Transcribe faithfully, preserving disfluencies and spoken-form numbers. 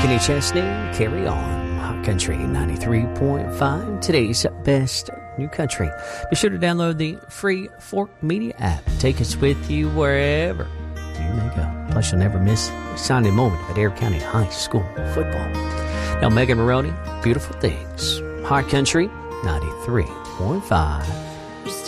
Kenny Chesney, Carry On. Hot Country ninety-three point five, today's best new country. Be sure to download the free Fork Media app. Take us with you wherever you may go. Plus, you'll never miss a exciting moment at Adair County High School football. Now, Megan Maroney, Beautiful Things. Hot Country ninety-three point five.